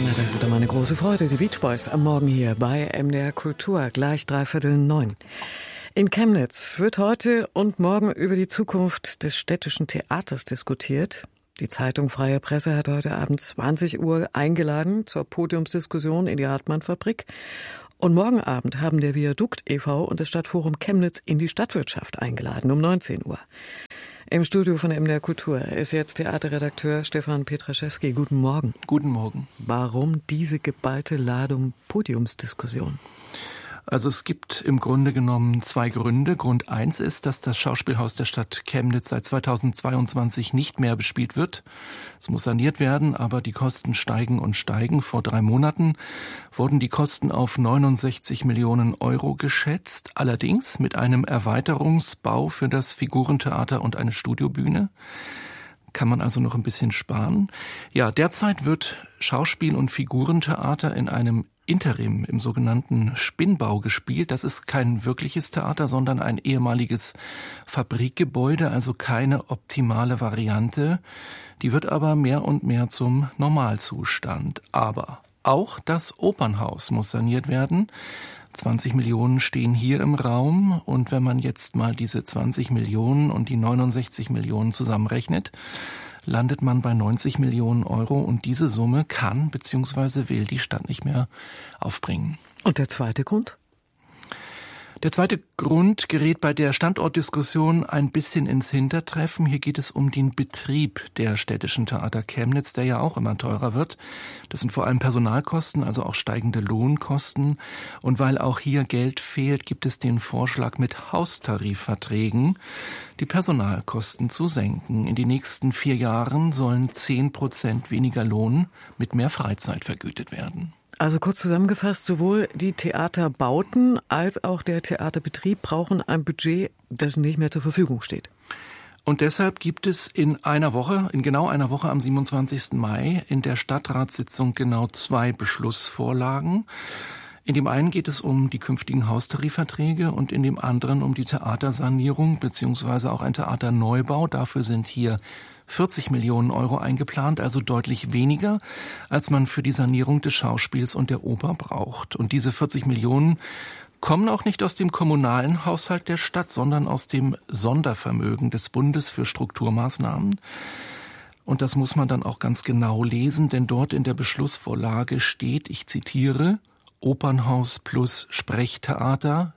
Na, das ist doch mal eine große Freude. Die Beach Boys am Morgen hier bei MDR Kultur, gleich 8:45. In Chemnitz wird heute und morgen über die Zukunft des städtischen Theaters diskutiert. Die Zeitung Freie Presse hat heute Abend 20 Uhr eingeladen zur Podiumsdiskussion in die Hartmann-Fabrik. Und morgen Abend haben der Viadukt e.V. und das Stadtforum Chemnitz in die Stadtwirtschaft eingeladen, um 19 Uhr. Im Studio von MDR Kultur ist jetzt Theaterredakteur Stefan Petraschewski. Guten Morgen. Guten Morgen. Warum diese geballte Ladung Podiumsdiskussion? Also es gibt im Grunde genommen zwei Gründe. Grund 1 ist, dass das Schauspielhaus der Stadt Chemnitz seit 2022 nicht mehr bespielt wird. Es muss saniert werden, aber die Kosten steigen und steigen. Vor 3 Monaten wurden die Kosten auf 69 Millionen Euro geschätzt. Allerdings mit einem Erweiterungsbau für das Figurentheater und eine Studiobühne. Kann man also noch ein bisschen sparen. Ja, derzeit wird Schauspiel- und Figurentheater in einem Interim im sogenannten Spinnbau gespielt. Das ist kein wirkliches Theater, sondern ein ehemaliges Fabrikgebäude, also keine optimale Variante. Die wird aber mehr und mehr zum Normalzustand. Aber auch das Opernhaus muss saniert werden. 20 Millionen stehen hier im Raum. Und wenn man jetzt mal diese 20 Millionen und die 69 Millionen zusammenrechnet, landet man bei 90 Millionen Euro und diese Summe kann bzw. will die Stadt nicht mehr aufbringen. Und der zweite Grund? Der zweite Grund gerät bei der Standortdiskussion ein bisschen ins Hintertreffen. Hier geht es um den Betrieb der städtischen Theater Chemnitz, der ja auch immer teurer wird. Das sind vor allem Personalkosten, also auch steigende Lohnkosten. Und weil auch hier Geld fehlt, gibt es den Vorschlag, mit Haustarifverträgen die Personalkosten zu senken. In den nächsten 4 Jahren sollen 10% weniger Lohn mit mehr Freizeit vergütet werden. Also kurz zusammengefasst, sowohl die Theaterbauten als auch der Theaterbetrieb brauchen ein Budget, das nicht mehr zur Verfügung steht. Und deshalb gibt es in genau einer Woche am 27. Mai in der Stadtratssitzung genau 2 Beschlussvorlagen. In dem einen geht es um die künftigen Haustarifverträge und in dem anderen um die Theatersanierung bzw. auch ein Theaterneubau. Dafür sind hier 40 Millionen Euro eingeplant, also deutlich weniger, als man für die Sanierung des Schauspiels und der Oper braucht. Und diese 40 Millionen kommen auch nicht aus dem kommunalen Haushalt der Stadt, sondern aus dem Sondervermögen des Bundes für Strukturmaßnahmen. Und das muss man dann auch ganz genau lesen, denn dort in der Beschlussvorlage steht, ich zitiere, Opernhaus plus Sprechtheater,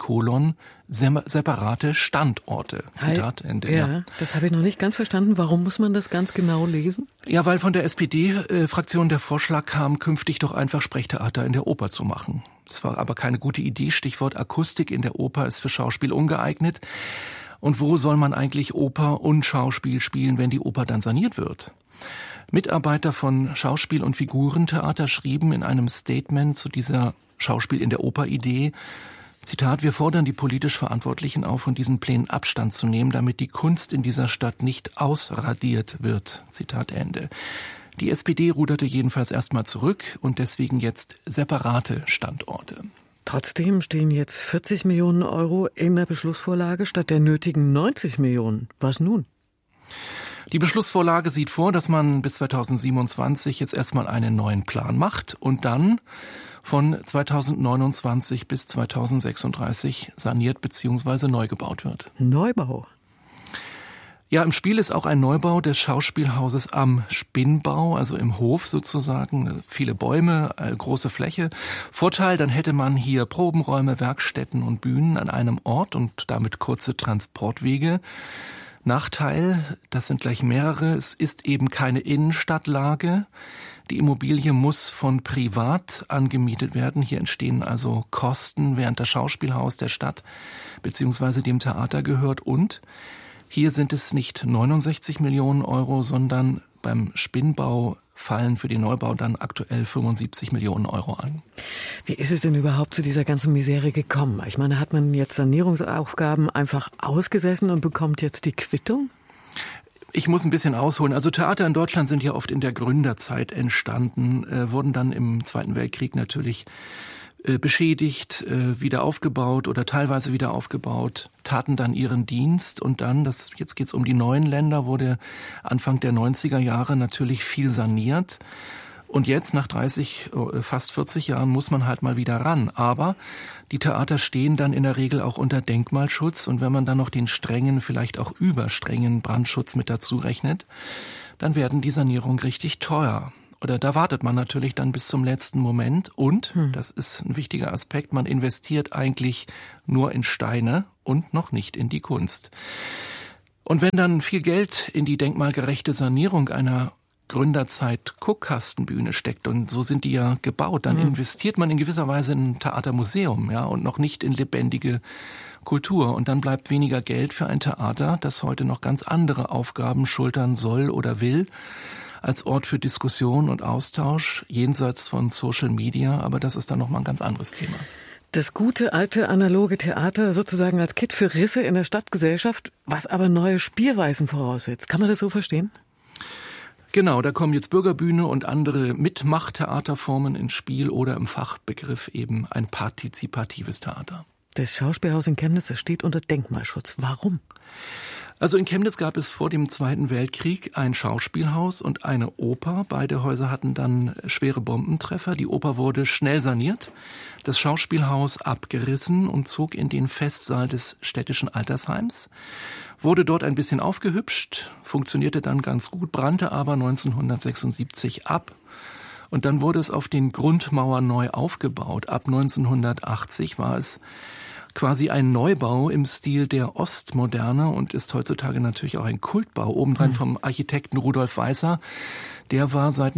separate Standorte. Zitat Ende. Ja, das habe ich noch nicht ganz verstanden. Warum muss man das ganz genau lesen? Ja, weil von der SPD-Fraktion der Vorschlag kam, künftig doch einfach Sprechtheater in der Oper zu machen. Das war aber keine gute Idee. Stichwort Akustik in der Oper ist für Schauspiel ungeeignet. Und wo soll man eigentlich Oper und Schauspiel spielen, wenn die Oper dann saniert wird? Mitarbeiter von Schauspiel- und Figurentheater schrieben in einem Statement zu dieser Schauspiel in der Oper-Idee, Zitat, wir fordern die politisch Verantwortlichen auf, von diesen Plänen Abstand zu nehmen, damit die Kunst in dieser Stadt nicht ausradiert wird. Zitat Ende. Die SPD ruderte jedenfalls erstmal zurück und deswegen jetzt separate Standorte. Trotzdem stehen jetzt 40 Millionen Euro in der Beschlussvorlage statt der nötigen 90 Millionen. Was nun? Die Beschlussvorlage sieht vor, dass man bis 2027 jetzt erstmal einen neuen Plan macht und dann von 2029 bis 2036 saniert bzw. neu gebaut wird. Neubau? Ja, im Spiel ist auch ein Neubau des Schauspielhauses am Spinnbau, also im Hof sozusagen. Viele Bäume, große Fläche. Vorteil, dann hätte man hier Probenräume, Werkstätten und Bühnen an einem Ort und damit kurze Transportwege. Nachteil, das sind gleich mehrere, es ist eben keine Innenstadtlage. Die Immobilie muss von privat angemietet werden. Hier entstehen also Kosten, während das Schauspielhaus der Stadt bzw. dem Theater gehört. Und hier sind es nicht 69 Millionen Euro, sondern beim Spinnbau fallen für den Neubau dann aktuell 75 Millionen Euro an. Wie ist es denn überhaupt zu dieser ganzen Misere gekommen? Ich meine, hat man jetzt Sanierungsaufgaben einfach ausgesessen und bekommt jetzt die Quittung? Ich muss ein bisschen ausholen. Also Theater in Deutschland sind ja oft in der Gründerzeit entstanden, wurden dann im Zweiten Weltkrieg natürlich beschädigt, wieder aufgebaut oder teilweise wieder aufgebaut, taten dann ihren Dienst und dann, jetzt geht's um die neuen Länder, wurde Anfang der 90er Jahre natürlich viel saniert Und jetzt, nach 30, fast 40 Jahren, muss man halt mal wieder ran. Aber die Theater stehen dann in der Regel auch unter Denkmalschutz. Und wenn man dann noch den strengen, vielleicht auch überstrengen Brandschutz mit dazu rechnet, dann werden die Sanierungen richtig teuer. Oder da wartet man natürlich dann bis zum letzten Moment. Und, das ist ein wichtiger Aspekt, man investiert eigentlich nur in Steine und noch nicht in die Kunst. Und wenn dann viel Geld in die denkmalgerechte Sanierung einer Gründerzeit-Guckkastenbühne steckt, und so sind die ja gebaut, dann investiert man in gewisser Weise in ein Theatermuseum, ja, und noch nicht in lebendige Kultur. Und dann bleibt weniger Geld für ein Theater, das heute noch ganz andere Aufgaben schultern soll oder will, als Ort für Diskussion und Austausch, jenseits von Social Media, aber das ist dann nochmal ein ganz anderes Thema. Das gute, alte, analoge Theater sozusagen als Kit für Risse in der Stadtgesellschaft, was aber neue Spielweisen voraussetzt. Kann man das so verstehen? Genau, da kommen jetzt Bürgerbühne und andere Mitmachtheaterformen ins Spiel oder im Fachbegriff eben ein partizipatives Theater. Das Schauspielhaus in Chemnitz, das steht unter Denkmalschutz. Warum? Also in Chemnitz gab es vor dem Zweiten Weltkrieg ein Schauspielhaus und eine Oper. Beide Häuser hatten dann schwere Bombentreffer. Die Oper wurde schnell saniert, das Schauspielhaus abgerissen und zog in den Festsaal des städtischen Altersheims. Wurde dort ein bisschen aufgehübscht, funktionierte dann ganz gut, brannte aber 1976 ab. Und dann wurde es auf den Grundmauern neu aufgebaut. Ab 1980 war es quasi ein Neubau im Stil der Ostmoderne und ist heutzutage natürlich auch ein Kultbau. Obendrein vom Architekten Rudolf Weißer. Der war seit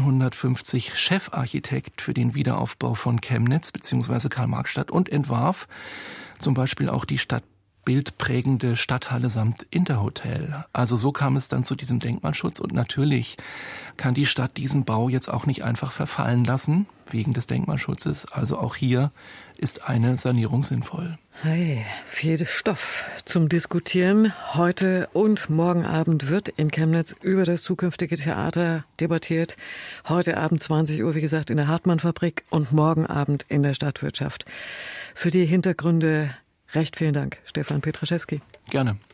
1950 Chefarchitekt für den Wiederaufbau von Chemnitz bzw. Karl-Marx-Stadt und entwarf zum Beispiel auch die stadtbildprägende Stadthalle samt Interhotel. Also so kam es dann zu diesem Denkmalschutz und natürlich kann die Stadt diesen Bau jetzt auch nicht einfach verfallen lassen, wegen des Denkmalschutzes. Also auch hier ist eine Sanierung sinnvoll. Hey, viel Stoff zum Diskutieren. Heute und morgen Abend wird in Chemnitz über das zukünftige Theater debattiert. Heute Abend 20 Uhr, wie gesagt, in der Hartmann-Fabrik und morgen Abend in der Stadtwirtschaft. Für die Hintergründe recht vielen Dank, Stefan Petraschewski. Gerne.